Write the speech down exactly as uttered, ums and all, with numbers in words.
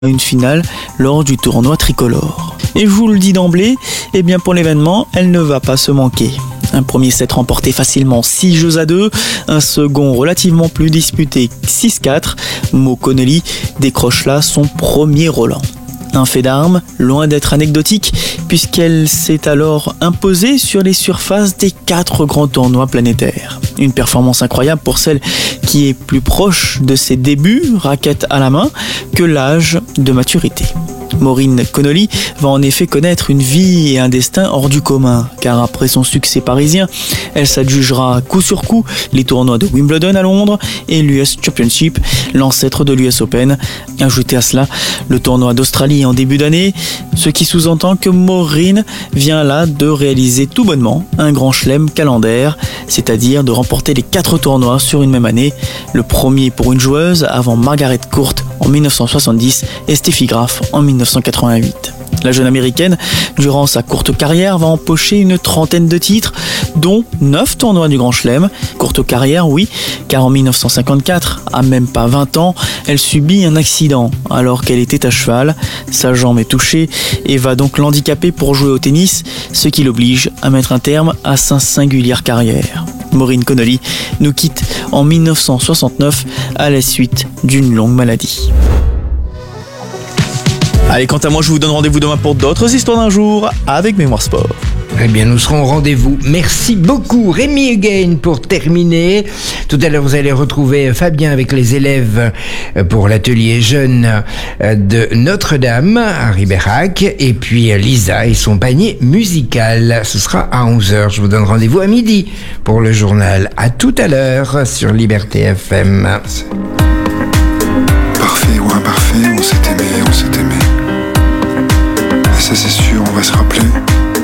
une finale lors du tournoi tricolore. Et je vous le dis d'emblée, eh bien pour l'événement, elle ne va pas se manquer. Un premier set remporté facilement six jeux à deux, un second relativement plus disputé six quatre. Mo Connolly décroche là son premier Roland. Un fait d'armes, loin d'être anecdotique, puisqu'elle s'est alors imposée sur les surfaces des quatre grands tournois planétaires. Une performance incroyable pour celle qui est plus proche de ses débuts, raquette à la main, que l'âge de maturité. Maureen Connolly va en effet connaître une vie et un destin hors du commun, car après son succès parisien, elle s'adjugera coup sur coup les tournois de Wimbledon à Londres et l'U S Championship, l'ancêtre de l'U S Open. Ajoutez à cela le tournoi d'Australie en début d'année, ce qui sous-entend que Maureen vient là de réaliser tout bonnement un grand chelem calendaire, c'est-à-dire de remporter les quatre tournois sur une même année, le premier pour une joueuse avant Margaret Court en dix-neuf cent soixante-dix et Steffi Graf en dix-neuf cent quatre-vingt-huit. La jeune américaine, durant sa courte carrière, va empocher une trentaine de titres, dont neuf tournois du Grand Chelem. Courte carrière, oui, car en dix-neuf cent cinquante-quatre, à même pas vingt ans, elle subit un accident alors qu'elle était à cheval. Sa jambe est touchée et va donc l'handicaper pour jouer au tennis, ce qui l'oblige à mettre un terme à sa singulière carrière. Maureen Connolly nous quitte en dix-neuf cent soixante-neuf à la suite d'une longue maladie. Allez, quant à moi, je vous donne rendez-vous demain pour d'autres histoires d'un jour avec Mémoire Sport. Eh bien, nous serons au rendez-vous. Merci beaucoup, Rémi Again, pour terminer. Tout à l'heure, vous allez retrouver Fabien avec les élèves pour l'atelier jeune de Notre-Dame à Ribérac. Et puis Lisa et son panier musical. Ce sera à onze heures. Je vous donne rendez-vous à midi pour le journal. À tout à l'heure sur Liberté F M. Parfait ou imparfait, on s'est aimé, on s'est aimé. Et ça c'est sûr, on va se rappeler.